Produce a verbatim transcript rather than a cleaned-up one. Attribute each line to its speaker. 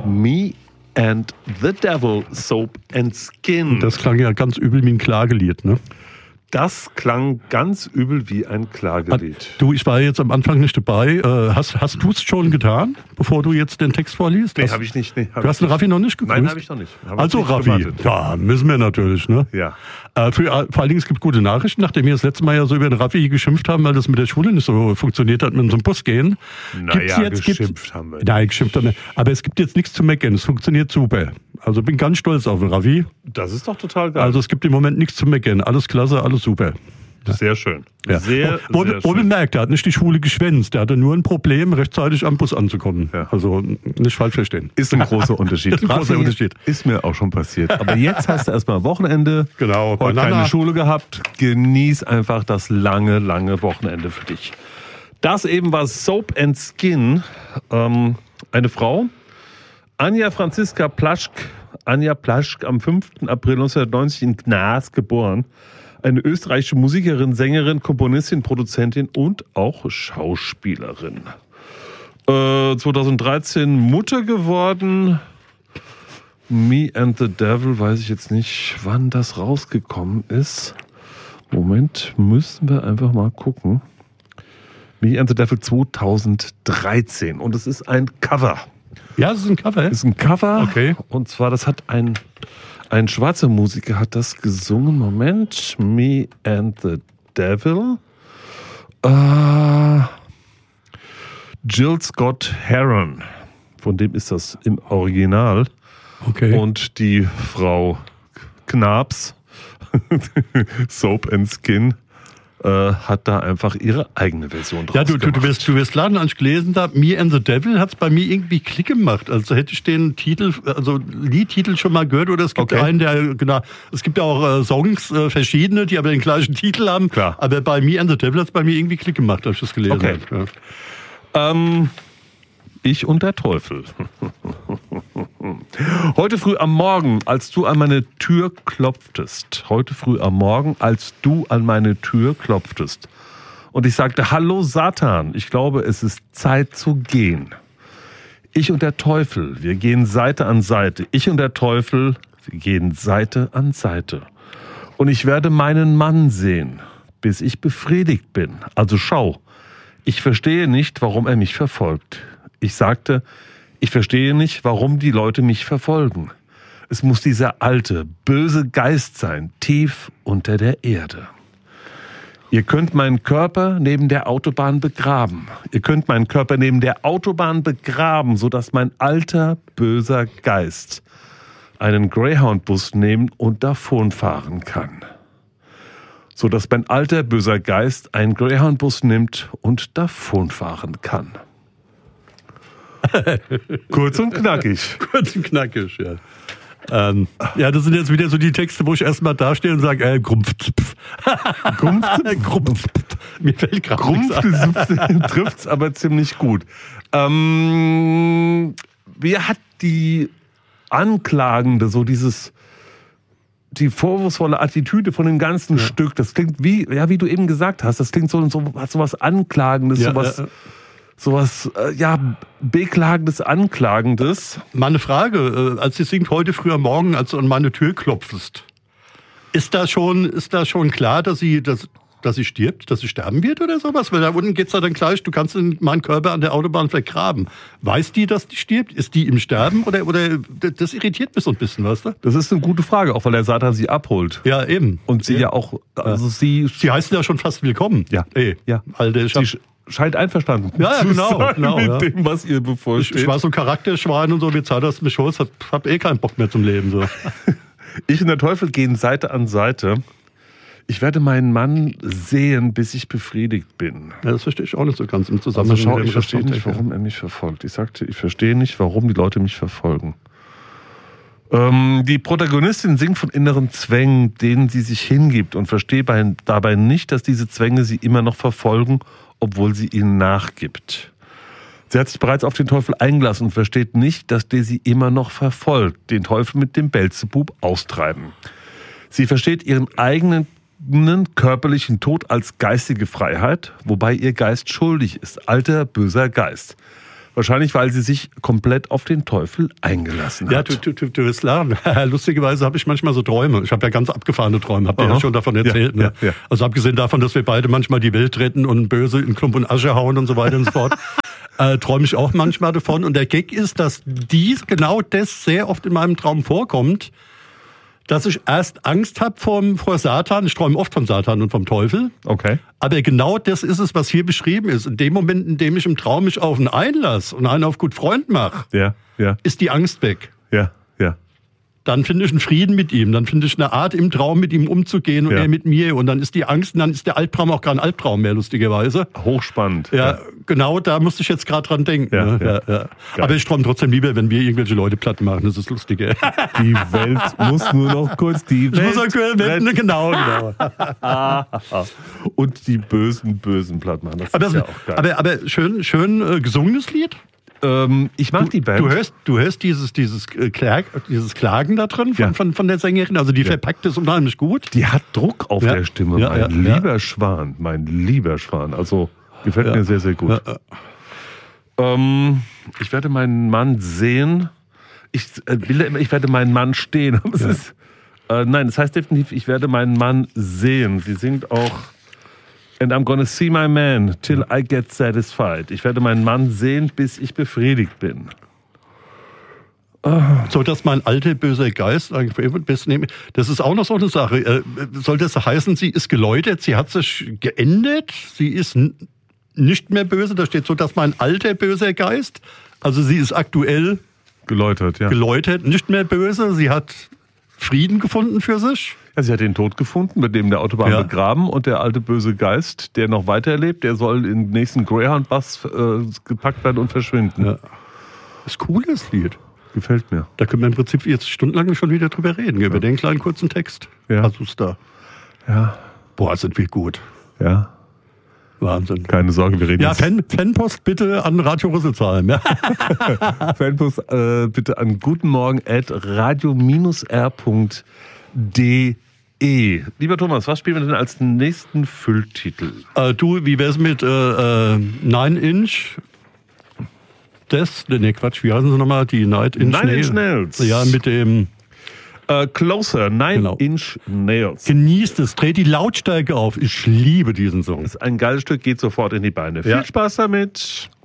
Speaker 1: Me and the Devil, Soap and Skin.
Speaker 2: Das klang ja ganz übel wie ein Klagelied, ne?
Speaker 1: Das klang ganz übel wie ein Klagelied.
Speaker 2: Du, ich war jetzt am Anfang nicht dabei. Hast, hast du es schon getan, bevor du jetzt den Text vorliest?
Speaker 1: Nee, habe ich nicht. Nee,
Speaker 2: du hast den Raffi noch nicht gegrüßt?
Speaker 1: Nein, habe ich noch nicht. Hab
Speaker 2: also
Speaker 1: nicht
Speaker 2: Raffi,
Speaker 1: gewartet.
Speaker 2: ja, müssen wir natürlich, ne?
Speaker 1: Ja.
Speaker 2: Äh, für, vor allen Dingen, es gibt gute Nachrichten, nachdem wir das letzte Mal ja so über den Raffi geschimpft haben, weil das mit der Schule nicht so funktioniert hat, mit so einem Bus gehen.
Speaker 1: Naja, jetzt, geschimpft haben wir nicht.
Speaker 2: Nein, geschimpft haben wir. Aber es gibt jetzt nichts zu meckern, es funktioniert super. Also bin ganz stolz auf den Raffi.
Speaker 1: Das ist doch total geil.
Speaker 2: Also es gibt im Moment nichts zu meckern, alles klasse, alles super.
Speaker 1: Sehr schön.
Speaker 2: Ja.
Speaker 1: Sehr,
Speaker 2: wo,
Speaker 1: sehr
Speaker 2: wo
Speaker 1: schön.
Speaker 2: bemerkt, er hat nicht die Schule geschwänzt. Er hatte nur ein Problem, rechtzeitig am Bus anzukommen.
Speaker 1: Ja.
Speaker 2: Also nicht falsch verstehen.
Speaker 1: Ist ein großer Unterschied.
Speaker 2: Ist ein großer Unterschied.
Speaker 1: Ist mir auch schon passiert. Aber jetzt hast du erstmal Wochenende.
Speaker 2: Genau.
Speaker 1: Heute
Speaker 2: Banana.
Speaker 1: keine Schule gehabt. Genieß einfach das lange, lange Wochenende für dich. Das eben war Soap and Skin. Ähm, eine Frau, Anja Franziska Plaschk, Anja Plaschk, am fünften April neunzehnhundertneunzig in Gnas geboren. Eine österreichische Musikerin, Sängerin, Komponistin, Produzentin und auch Schauspielerin. Äh, zweitausenddreizehn Mutter geworden. Me and the Devil, weiß ich jetzt nicht, wann das rausgekommen ist. Moment, müssen wir einfach mal gucken. Me and the Devil zweitausenddreizehn. Und es ist ein Cover.
Speaker 2: Ja, es ist ein Cover.
Speaker 1: Es ist ein Cover.
Speaker 2: Okay.
Speaker 1: Und zwar, das hat ein... Ein schwarzer Musiker hat das gesungen. Moment. Me and the Devil. Äh, Jill Scott Heron. Von dem ist das im Original.
Speaker 2: Okay.
Speaker 1: Und die Frau Knabs, Soap and Skin, äh, hat da einfach ihre eigene Version draus
Speaker 2: Ja, du, du,
Speaker 1: gemacht.
Speaker 2: du wirst, du wirst laden, als ich gelesen habe, Me and the Devil hat es bei mir irgendwie Klick gemacht. Also hätte ich den Titel, also Liedtitel schon mal gehört, oder es gibt
Speaker 1: Okay.
Speaker 2: einen, der, genau, es gibt ja auch äh, Songs, äh, verschiedene, die aber den gleichen Titel haben.
Speaker 1: Klar.
Speaker 2: Aber bei Me and the Devil hat es bei mir irgendwie Klick gemacht, als ich das gelesen
Speaker 1: Okay.
Speaker 2: habe. Ja.
Speaker 1: Ähm, ich und der Teufel. Heute früh am Morgen, als du an meine Tür klopftest, heute früh am Morgen, als du an meine Tür klopftest und ich sagte, hallo Satan, ich glaube, es ist Zeit zu gehen. Ich und der Teufel, wir gehen Seite an Seite. Ich und der Teufel, wir gehen Seite an Seite. Und ich werde meinen Mann sehen, bis ich befriedigt bin. Also schau, ich verstehe nicht, warum er mich verfolgt. Ich sagte, ich verstehe nicht, warum die Leute mich verfolgen. Es muss dieser alte, böse Geist sein, tief unter der Erde. Ihr könnt meinen Körper neben der Autobahn begraben. Ihr könnt meinen Körper neben der Autobahn begraben, sodass mein alter, böser Geist einen Greyhound-Bus nehmen und davonfahren kann. Sodass mein alter, böser Geist einen Greyhound-Bus nimmt und davonfahren kann. Kurz und knackig.
Speaker 2: Kurz und knackig, ja. Ähm, ja, das sind jetzt wieder so die Texte, wo ich erstmal dastehe und sage, äh, Grumpf.
Speaker 1: Grumpf?
Speaker 2: Grumpf. Mir fällt gerade nichts ein.
Speaker 1: Grumpf trifft es aber ziemlich gut. Ähm, wie hat die Anklagende so dieses, die vorwurfsvolle Attitüde von dem ganzen
Speaker 2: Ja.
Speaker 1: Stück, das klingt wie, ja, wie du eben gesagt hast, das klingt so, so, so was Anklagendes,
Speaker 2: Ja,
Speaker 1: sowas,
Speaker 2: äh,
Speaker 1: sowas, äh, ja, Beklagendes, Anklagendes.
Speaker 2: Meine Frage, äh, als sie singt heute früh am Morgen, als du an meine Tür klopfst, ist da schon, ist da schon klar, dass sie, dass, dass sie stirbt, dass sie sterben wird oder sowas? Weil da unten geht's ja dann gleich, du kannst meinen Körper an der Autobahn vergraben. Weiß die, dass die stirbt? Ist die im Sterben? Oder, oder das irritiert mich so ein bisschen, weißt du?
Speaker 1: Das ist eine gute Frage, auch weil der Satan sie abholt.
Speaker 2: Ja, eben.
Speaker 1: Und sie ja, auch, also sie,
Speaker 2: Sie heißen ja schon fast willkommen.
Speaker 1: Ja.
Speaker 2: Ey,
Speaker 1: Ja.
Speaker 2: Alter, ich, hab,
Speaker 1: sie scheint einverstanden
Speaker 2: Ja, ja,
Speaker 1: zu
Speaker 2: genau,
Speaker 1: sein
Speaker 2: genau,
Speaker 1: mit
Speaker 2: ja.
Speaker 1: dem, was ihr
Speaker 2: ich,
Speaker 1: bevorsteht.
Speaker 2: ich war so ein Charakterschwein und so, wie Zeit hast du mich schon, hab, hab eh keinen Bock mehr zum Leben. So.
Speaker 1: Ich und der Teufel gehen Seite an Seite. Ich werde meinen Mann sehen, bis ich befriedigt bin.
Speaker 2: Ja, das verstehe ich auch nicht so ganz im
Speaker 1: Also
Speaker 2: Zusammenhang
Speaker 1: schau,
Speaker 2: mit dem
Speaker 1: ich verstehe
Speaker 2: Rest vom
Speaker 1: nicht,
Speaker 2: Text.
Speaker 1: warum er mich verfolgt. Ich sagte, ich verstehe nicht, warum die Leute mich verfolgen. Ähm, die Protagonistin singt von inneren Zwängen, denen sie sich hingibt und versteht bei, dabei nicht, dass diese Zwänge sie immer noch verfolgen, obwohl sie ihnen nachgibt. Sie hat sich bereits auf den Teufel eingelassen und versteht nicht, dass der sie immer noch verfolgt, den Teufel mit dem Beelzebub austreiben. Sie versteht ihren eigenen körperlichen Tod als geistige Freiheit, wobei ihr Geist schuldig ist, alter, böser Geist. Wahrscheinlich, weil sie sich komplett auf den Teufel eingelassen hat.
Speaker 2: Ja, du, du, du, du wirst lernen. Lustigerweise habe ich manchmal so Träume. Ich habe ja ganz abgefahrene Träume, habt ihr ja schon davon erzählt.
Speaker 1: Ja,
Speaker 2: ne?
Speaker 1: ja, ja.
Speaker 2: Also abgesehen davon, dass wir beide manchmal die Welt retten und Böse in Klump und Asche hauen und so weiter und so fort, äh, träume ich auch manchmal davon. Und der Gag ist, dass dies genau das sehr oft in meinem Traum vorkommt, dass ich erst Angst habe vor, vor Satan. Ich träume oft vom Satan und vom Teufel.
Speaker 1: Okay.
Speaker 2: Aber genau das ist es, was hier beschrieben ist. In dem Moment, in dem ich im Traum mich auf einen einlasse und einen auf gut Freund mache,
Speaker 1: Ja, ja,
Speaker 2: ist die Angst weg.
Speaker 1: ja, ja.
Speaker 2: Dann finde ich einen Frieden mit ihm. Dann finde ich eine Art, im Traum mit ihm umzugehen und
Speaker 1: Ja.
Speaker 2: er mit mir. Und dann ist die Angst, und dann ist der Albtraum auch kein Albtraum mehr, lustigerweise.
Speaker 1: Hochspannend.
Speaker 2: Ja, genau, da musste ich jetzt gerade dran denken.
Speaker 1: Ja,
Speaker 2: ne?
Speaker 1: ja.
Speaker 2: Ja, ja.
Speaker 1: Geil.
Speaker 2: Aber ich träume trotzdem lieber, wenn wir irgendwelche Leute platt machen. Das ist lustiger.
Speaker 1: Die Welt muss nur noch kurz die
Speaker 2: Ich
Speaker 1: Welt
Speaker 2: muss auch
Speaker 1: retten.
Speaker 2: wenden, genau, genau.
Speaker 1: Und die bösen, bösen platt machen. Das
Speaker 2: Aber,
Speaker 1: ist ja auch geil.
Speaker 2: aber, aber schön, schön äh, gesungenes Lied.
Speaker 1: ähm, ich mag die Band.
Speaker 2: Du hörst, du hörst dieses, dieses, äh, Klag, dieses Klagen da drin von,
Speaker 1: Ja.
Speaker 2: von, von der Sängerin. Also die verpackt es unheimlich gut.
Speaker 1: Die hat Druck auf
Speaker 2: Ja.
Speaker 1: der Stimme,
Speaker 2: Ja,
Speaker 1: mein
Speaker 2: ja,
Speaker 1: lieber
Speaker 2: ja.
Speaker 1: Schwan, mein lieber Schwan. Also gefällt
Speaker 2: Ja.
Speaker 1: mir sehr, sehr gut.
Speaker 2: Ja,
Speaker 1: Ähm, ich werde meinen Mann sehen. Ich, äh, will immer, ich werde meinen Mann stehen. Aber es
Speaker 2: Ja.
Speaker 1: ist, äh, nein, das heißt definitiv, ich werde meinen Mann sehen. Sie singt auch And I'm gonna see my man till I get satisfied. Ich werde meinen Mann sehen, bis ich befriedigt bin.
Speaker 2: So, dass mein alter böser Geist eigentlich für immer bis nehmen. Das ist auch noch so eine Sache. Äh, Soll das heißen, sie ist geläutert, sie hat sich geändert, sie ist n- nicht mehr böse. Da steht so, dass mein alter böser Geist, also sie ist aktuell
Speaker 1: Geläutert, ja.
Speaker 2: geläutert, nicht mehr böse. Sie hat Frieden gefunden für sich.
Speaker 1: Ja, sie hat den Tod gefunden, mit dem der Autobahn
Speaker 2: Ja.
Speaker 1: begraben, und der alte böse Geist, der noch weiterlebt, der soll in den nächsten Greyhound-Bus äh, gepackt werden und verschwinden.
Speaker 2: Ja. Das ist cool, das Lied.
Speaker 1: Gefällt mir.
Speaker 2: Da können wir im Prinzip jetzt stundenlang schon wieder drüber reden, über den kleinen kurzen Text.
Speaker 1: Ja.
Speaker 2: Hast du's da?
Speaker 1: Ja,
Speaker 2: Boah, sind wir gut.
Speaker 1: ja.
Speaker 2: Wahnsinn.
Speaker 1: Keine Sorge, wir reden
Speaker 2: Ja,
Speaker 1: jetzt.
Speaker 2: Fan, Fanpost bitte an Radio Rüsselsheim. Ja.
Speaker 1: Fanpost äh, bitte an gutenmorgen at radio r punkt de. Lieber Thomas, was spielen wir denn als nächsten Fülltitel?
Speaker 2: Äh, du, wie wär's mit äh, äh, Nine Inch? Das, ne Quatsch, wie heißen sie nochmal? Die Nine Inch
Speaker 1: Nine Inch
Speaker 2: Nails.
Speaker 1: Nails.
Speaker 2: Ja, mit dem,
Speaker 1: Äh, Closer, Nine
Speaker 2: Genau.
Speaker 1: Inch Nails.
Speaker 2: genießt es, dreht die Lautstärke auf. Ich liebe diesen Song.
Speaker 1: Ist ein geiles Stück, geht sofort in die Beine.
Speaker 2: Ja.
Speaker 1: Viel Spaß damit.